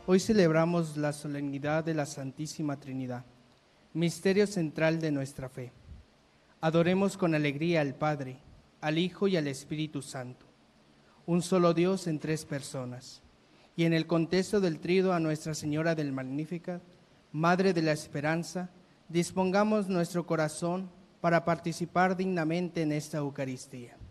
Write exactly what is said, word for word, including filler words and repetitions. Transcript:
Hoy celebramos la solemnidad de la Santísima Trinidad, misterio central de nuestra fe. Adoremos con alegría al Padre, al Hijo y al Espíritu Santo, un solo Dios en tres personas. Y en el contexto del tríodo a Nuestra Señora del Magnificat, Madre de la Esperanza, dispongamos nuestro corazón para participar dignamente en esta Eucaristía.